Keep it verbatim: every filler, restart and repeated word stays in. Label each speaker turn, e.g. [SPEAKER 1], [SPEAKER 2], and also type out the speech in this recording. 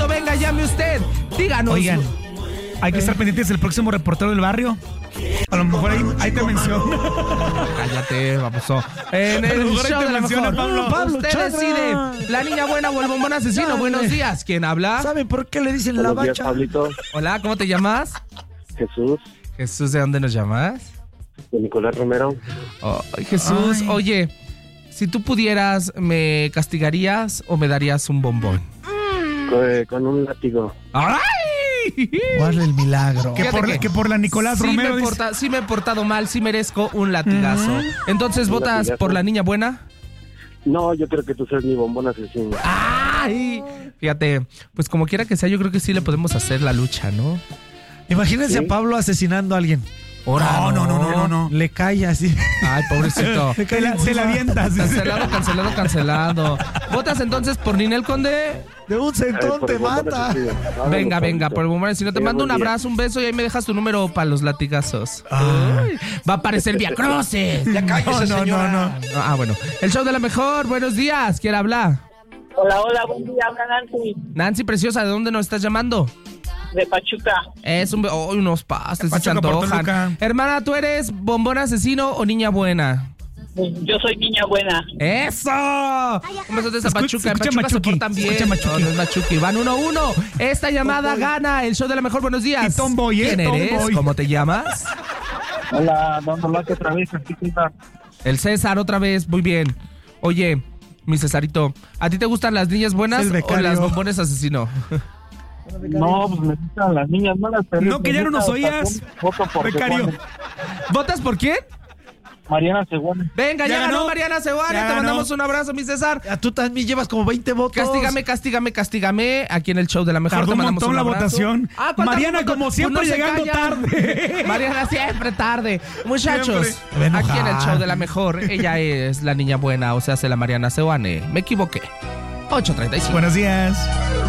[SPEAKER 1] Chespirito, venga, llame usted. Díganos.
[SPEAKER 2] Oigan, hay que estar pendientes del próximo reportero del barrio. A lo mejor ahí, ahí te menciono.
[SPEAKER 1] Cállate, baboso. En el show de la mejor.
[SPEAKER 2] Pablo,
[SPEAKER 3] Pablo,
[SPEAKER 1] Usted
[SPEAKER 3] Chadra.
[SPEAKER 1] decide. La niña buena o el bombón asesino.
[SPEAKER 3] Dale.
[SPEAKER 1] Buenos días. ¿Quién habla?
[SPEAKER 3] ¿Saben por qué le dicen la
[SPEAKER 4] Buenos días,
[SPEAKER 3] bacha?
[SPEAKER 4] Pablito.
[SPEAKER 1] Hola, ¿cómo te llamas?
[SPEAKER 4] Jesús,
[SPEAKER 1] Jesús, ¿de dónde nos llamas?
[SPEAKER 4] de Nicolás Romero.
[SPEAKER 1] Oh, Jesús,
[SPEAKER 2] Ay.
[SPEAKER 1] oye, si tú pudieras, ¿me castigarías o me darías un bombón?
[SPEAKER 4] Con, con un látigo.
[SPEAKER 1] ¡Ay!
[SPEAKER 3] Guarda el milagro.
[SPEAKER 2] Que
[SPEAKER 1] Fíjate
[SPEAKER 2] por,
[SPEAKER 1] que-
[SPEAKER 2] que por la Nicolás
[SPEAKER 1] Sí
[SPEAKER 2] Romero.
[SPEAKER 1] me,
[SPEAKER 2] dice-
[SPEAKER 1] porta- sí me he portado mal, sí merezco un latigazo. Entonces,
[SPEAKER 4] Un
[SPEAKER 1] ¿votas
[SPEAKER 4] latigazo.
[SPEAKER 1] por la niña buena?
[SPEAKER 4] No, yo creo que tú seas mi bombón asesino.
[SPEAKER 1] ¡Ay! Fíjate, pues como quiera que sea, yo creo que sí le podemos hacer la lucha, ¿no?
[SPEAKER 3] Imagínense
[SPEAKER 4] Sí.
[SPEAKER 3] a Pablo asesinando a alguien.
[SPEAKER 1] Ahora,
[SPEAKER 2] No, no, no, no, no, no.
[SPEAKER 3] Le cae así.
[SPEAKER 1] Ay, pobrecito.
[SPEAKER 2] Se la, se la avientas.
[SPEAKER 1] Cancelado, cancelado, cancelado. ¿Votas entonces por Ninel Conde?
[SPEAKER 3] De un
[SPEAKER 4] Ay,
[SPEAKER 3] centón
[SPEAKER 4] por
[SPEAKER 3] te
[SPEAKER 4] el bombón
[SPEAKER 3] mata.
[SPEAKER 4] asesino. Ándale,
[SPEAKER 1] Venga, venga,
[SPEAKER 4] Pablito.
[SPEAKER 1] por el bombón. Si no te
[SPEAKER 4] Sí,
[SPEAKER 1] mando un
[SPEAKER 4] buen día.
[SPEAKER 1] abrazo, un beso y ahí me dejas tu número para los latigazos.
[SPEAKER 2] Ah.
[SPEAKER 1] Ay, va a aparecer Via Cruces. Ya cállese,
[SPEAKER 2] No, no,
[SPEAKER 1] señora.
[SPEAKER 2] no, no.
[SPEAKER 1] Ah, bueno. El show de la mejor. Buenos días. ¿Quién habla?
[SPEAKER 5] Hola, hola, buen día, habla Nancy,
[SPEAKER 1] Nancy Preciosa, ¿de dónde nos estás llamando?
[SPEAKER 5] de Pachuca.
[SPEAKER 1] Es un... Oh, unos pastes, se
[SPEAKER 2] Pachuca, por
[SPEAKER 1] antojan.
[SPEAKER 2] Toluca.
[SPEAKER 1] Hermana, ¿tú eres bombón asesino o niña buena?
[SPEAKER 5] Yo soy niña buena.
[SPEAKER 1] ¡Eso! Un beso de esa
[SPEAKER 2] Escucha-
[SPEAKER 1] Pachuca. En
[SPEAKER 2] escucha
[SPEAKER 1] Pachuca se
[SPEAKER 2] Machuqui,
[SPEAKER 1] portan bien.
[SPEAKER 2] escucha Machuqui.
[SPEAKER 1] No, no es Machuqui. Van uno a uno. Esta llamada gana el show de la mejor. Buenos días.
[SPEAKER 2] Y Tomboy, ¿eh?
[SPEAKER 1] ¿Quién eres?
[SPEAKER 2] Tomboy.
[SPEAKER 1] ¿Cómo te llamas?
[SPEAKER 5] Hola, dando like otra vez, aquí está.
[SPEAKER 1] El César, otra vez. Muy bien. Oye, mi Cesarito, ¿a ti te gustan las niñas buenas
[SPEAKER 3] Es el
[SPEAKER 1] o
[SPEAKER 3] becario.
[SPEAKER 1] las bombones asesino?
[SPEAKER 5] No, pues me gustan las niñas malas, pero...
[SPEAKER 2] No, que ya no nos oías.
[SPEAKER 5] Voto por
[SPEAKER 2] Becario.
[SPEAKER 5] Seguane.
[SPEAKER 1] ¿Votas por quién?
[SPEAKER 5] Mariana Seguane.
[SPEAKER 1] Venga, ya,
[SPEAKER 2] Ya
[SPEAKER 1] ganó
[SPEAKER 2] ganó.
[SPEAKER 1] Mariana Seguane.
[SPEAKER 2] Ya
[SPEAKER 1] Te
[SPEAKER 2] ganó.
[SPEAKER 1] mandamos un abrazo, mi César.
[SPEAKER 3] A tú también llevas como veinte votos.
[SPEAKER 1] Castígame, castígame, castígame. Aquí en el show de la mejor
[SPEAKER 2] Tardó
[SPEAKER 1] te
[SPEAKER 2] un
[SPEAKER 1] mandamos
[SPEAKER 2] montón
[SPEAKER 1] un
[SPEAKER 2] la
[SPEAKER 1] abrazo.
[SPEAKER 2] votación.
[SPEAKER 1] Ah, ¿cuántas
[SPEAKER 2] Mariana,
[SPEAKER 1] votos?
[SPEAKER 2] como siempre,
[SPEAKER 1] Pues no se
[SPEAKER 2] llegando
[SPEAKER 1] callan.
[SPEAKER 2] tarde.
[SPEAKER 1] Mariana siempre tarde. Muchachos,
[SPEAKER 3] Siempre. Me va a
[SPEAKER 1] aquí en el
[SPEAKER 3] enojar.
[SPEAKER 1] show de la mejor, ella es la niña buena, o sea, hace la Mariana Seguane. Me equivoqué. ocho treinta y cinco.
[SPEAKER 2] Buenos días.